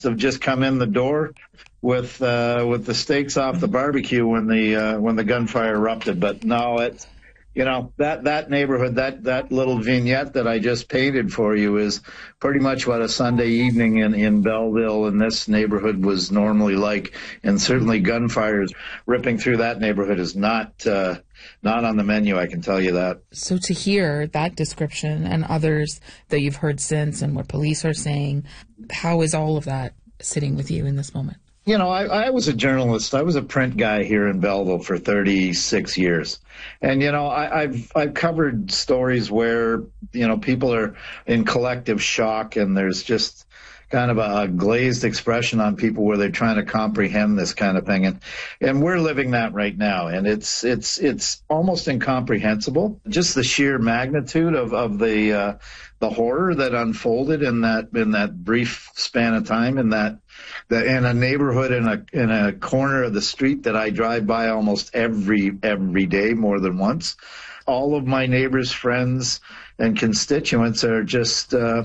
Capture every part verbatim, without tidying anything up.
have just come in the door with uh, with the steaks off the barbecue when the uh, when the gunfire erupted. But no, it's you know that that neighborhood, that that little vignette that I just painted for you is pretty much what a Sunday evening in in Belleville in this neighborhood was normally like, and certainly gunfires ripping through that neighborhood is not uh, not on the menu. I can tell you that. So to hear that description and others that you've heard since, and what police are saying, how is all of that sitting with you in this moment? You know, I, I was a journalist. I was a print guy here in Belleville for thirty-six years. And, you know, I, I've I've covered stories where, you know, people are in collective shock and there's just kind of a glazed expression on people where they're trying to comprehend this kind of thing. And and we're living that right now. And it's it's it's almost incomprehensible. Just the sheer magnitude of, of the uh, the horror that unfolded in that in that brief span of time in that The, in a neighborhood in a in a corner of the street that I drive by almost every every day, more than once. All of my neighbors, friends, and constituents are just uh,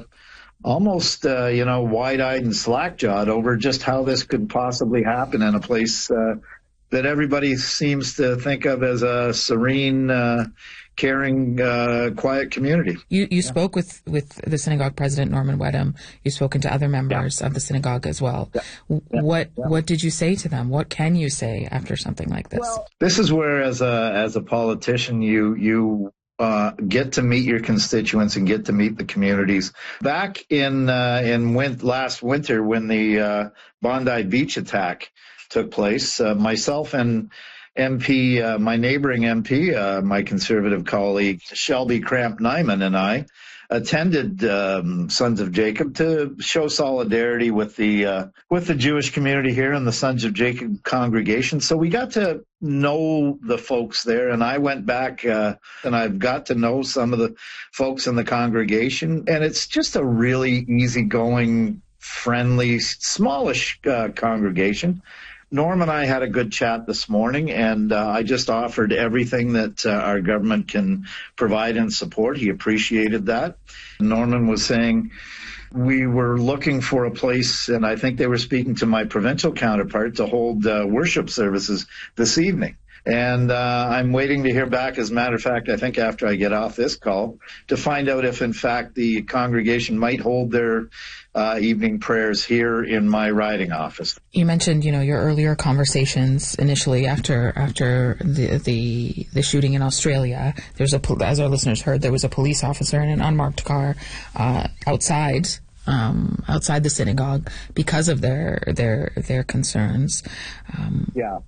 almost uh, you know wide-eyed and slack-jawed over just how this could possibly happen in a place uh, that everybody seems to think of as a serene, uh, caring, uh, quiet community. You you yeah. spoke with, with the synagogue president, Norman Wedham. You've spoken to other members yeah. of the synagogue as well. Yeah. Yeah. What yeah. what did you say to them? What can you say after something like this? Well, this is where, as a as a politician, you you uh, get to meet your constituents and get to meet the communities. Back in uh, in win- last winter, when the uh, Bondi Beach attack took place, uh, myself and M P, uh, my neighboring M P, uh, my conservative colleague Shelby Cramp-Nyman and I attended um, Sons of Jacob to show solidarity with the uh, with the Jewish community here in the Sons of Jacob congregation. So we got to know the folks there, and I went back uh, and I've got to know some of the folks in the congregation, and it's just a really easygoing, friendly, smallish uh, congregation. Norm and I had a good chat this morning, and uh, I just offered everything that uh, our government can provide and support. He appreciated that. Norman was saying we were looking for a place, and I think they were speaking to my provincial counterpart, to hold uh, worship services this evening. And uh, I'm waiting to hear back, as a matter of fact, I think after I get off this call, to find out if, in fact, the congregation might hold their uh, evening prayers here in my riding office. You mentioned, you know, your earlier conversations initially after after the the, the shooting in Australia. There's a, as our listeners heard, there was a police officer in an unmarked car uh, outside. Um, outside the synagogue because of their their their concerns. Um, yeah.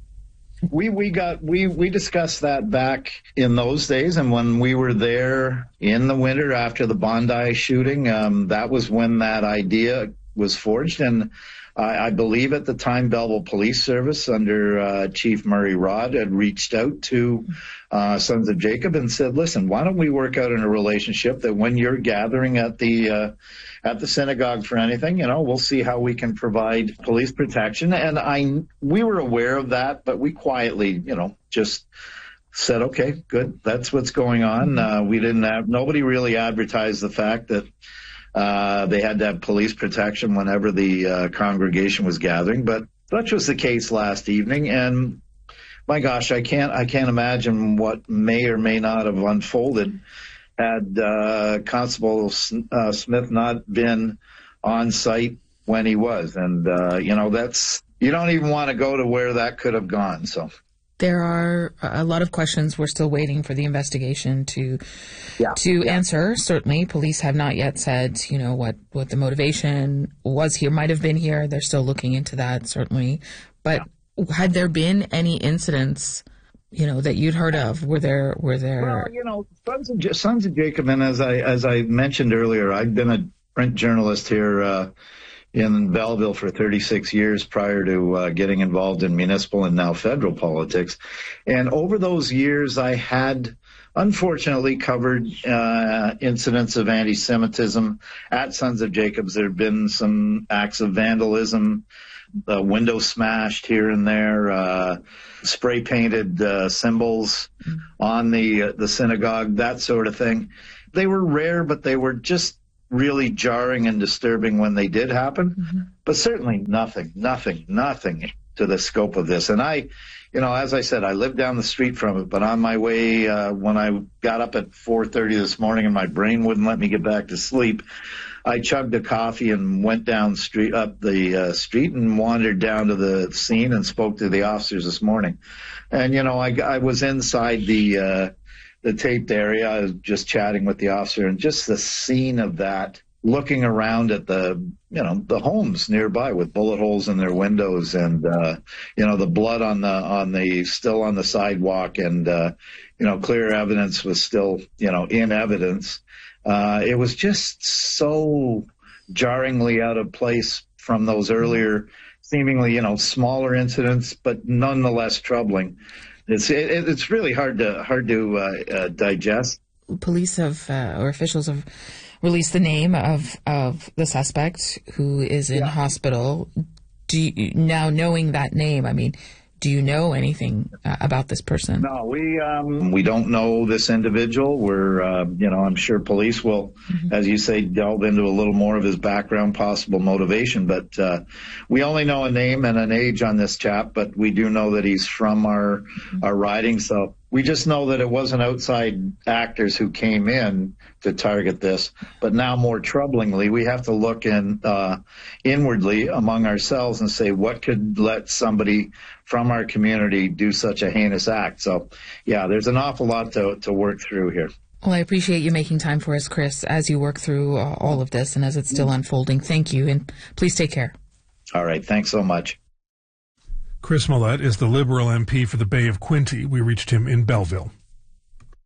We we got we we discussed that back in those days, and when we were there in the winter after the Bondi shooting, um, that was when that idea was forged. And I, I believe at the time Belleville Police Service under uh, Chief Murray Rod had reached out to uh, Sons of Jacob and said, "Listen, why don't we work out in a relationship that when you're gathering at the uh, at the synagogue for anything, you know, we'll see how we can provide police protection." And I, we were aware of that, but we quietly, you know, just said, okay, good. That's what's going on. Uh, we didn't have, nobody really advertised the fact that uh, they had to have police protection whenever the uh, congregation was gathering, but that was the case last evening. And my gosh, I can't, I can't imagine what may or may not have unfolded had uh, Constable uh, Smith not been on site when he was. And, uh, you know, that's, you don't even want to go to where that could have gone. So there are a lot of questions we're still waiting for the investigation to yeah. to yeah. answer. Certainly, police have not yet said, you know, what, what the motivation was here, might have been here. They're still looking into that, certainly. But yeah. had there been any incidents, you know, that you'd heard of? Were there, were there? Well, you know, Sons of, Sons of Jacob, and as I, as I mentioned earlier, I've been a print journalist here uh, in Belleville for thirty-six years prior to uh, getting involved in municipal and now federal politics. And over those years, I had unfortunately covered uh, incidents of anti-Semitism at Sons of Jacob's. There have been some acts of vandalism, uh, windows smashed here and there, uh, spray painted uh, symbols on the uh, the synagogue, that sort of thing. They were rare, but they were just really jarring and disturbing when they did happen, mm-hmm. but certainly nothing, nothing, nothing to the scope of this. And I, you know, as I said, I live down the street from it, but on my way, uh, when I got up at four thirty this morning and my brain wouldn't let me get back to sleep, I chugged a coffee and went down street up the uh, street and wandered down to the scene and spoke to the officers this morning. And, you know, I, I was inside the, uh, the taped area. I was just chatting with the officer, and just the scene of that, looking around at the, you know, the homes nearby with bullet holes in their windows, and, uh, you know, the blood on the, on the, still on the sidewalk, and, uh, you know, clear evidence was still, you know, in evidence. Uh, it was just so jarringly out of place from those earlier, seemingly, you know, smaller incidents, but nonetheless troubling. It's, it, it's really hard to, hard to, uh, uh, digest. Police have, uh, or officials have released the name of, of the suspect who is in yeah. hospital. Do you, now knowing that name, I mean, do you know anything uh, about this person? No, we um, we don't know this individual. We're, uh, you know, I'm sure police will, mm-hmm. as you say, delve into a little more of his background, possible motivation. But uh, we only know a name and an age on this chap, but we do know that he's from our, mm-hmm. our riding. So we just know that it wasn't outside actors who came in to target this. But now, more troublingly, we have to look in uh, inwardly among ourselves and say, what could let somebody from our community do such a heinous act? So, yeah, there's an awful lot to, to work through here. Well, I appreciate you making time for us, Chris, as you work through uh, all of this and as it's still unfolding. Thank you, and please take care. All right. Thanks so much. Chris Mallette is the Liberal M P for the Bay of Quinte. We reached him in Belleville.